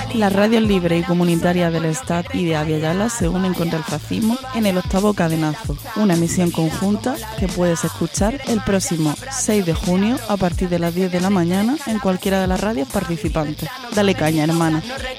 Las radios libres y comunitarias del Estado y de Abya-Yala se unen contra el fascismo en el 8º Cadenazo, una emisión conjunta que puedes escuchar el próximo 6 de junio a partir de las 10 de la mañana en cualquiera de las radios participantes. Dale caña, hermana.